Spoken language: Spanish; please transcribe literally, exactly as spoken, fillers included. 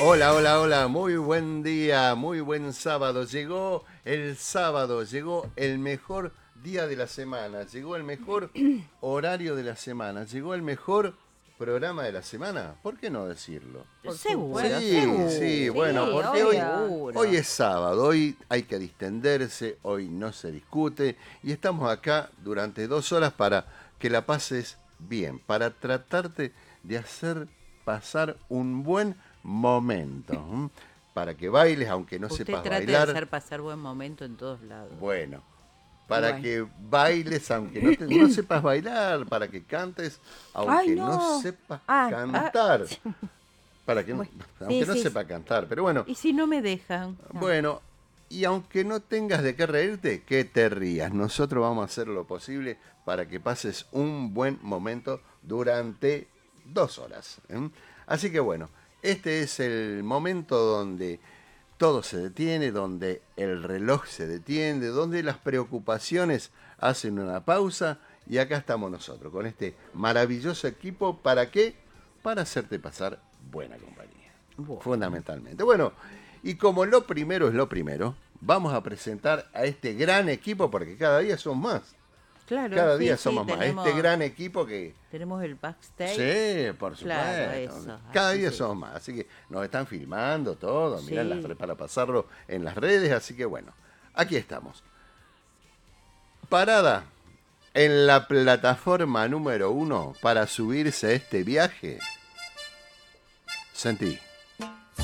Hola, hola, hola, muy buen día, muy buen sábado. Llegó el sábado, llegó el mejor día de la semana, llegó el mejor horario de la semana, llegó el mejor programa de la semana. ¿Por qué no decirlo? Por Seguro, supuesto. Sí, seguro. sí, bueno, Sí, porque hoy, obvio. hoy es sábado, hoy hay que distenderse, hoy no se discute y estamos acá durante dos horas para que la pases bien, para tratarte de hacer pasar un buen momento, ¿m? Para que bailes, aunque no Usted sepas trate de bailar, hacer pasar buen momento en todos lados. bueno, para Bueno. que bailes, aunque no, te- no sepas bailar, para que cantes, Ay, aunque no no. sepas Ah, ah. cantar, para que, Bueno, aunque sí, no sí. sepa cantar, pero bueno, ¿Y si no me dejan? No. bueno, y aunque no tengas de qué reírte, que te rías. Nosotros vamos a hacer lo posible para que pases un buen momento durante dos horas. ¿eh? Así que bueno, este es el momento donde todo se detiene, donde el reloj se detiene, donde las preocupaciones hacen una pausa y acá estamos nosotros con este maravilloso equipo. ¿Para qué? Para hacerte pasar buena compañía. Bueno. Fundamentalmente. Bueno, y como lo primero es lo primero, vamos a presentar a este gran equipo porque cada día son más. Claro, Cada sí, día sí, somos más. Este tenemos, gran equipo que... tenemos el backstage. Sí, por Claro, supuesto. eso, Cada así día se somos dice. más. Así que nos están filmando todo. Miran las Sí. redes para pasarlo en las redes. Así que bueno, aquí estamos. Parada en la plataforma número uno para subirse a este viaje. Sentí.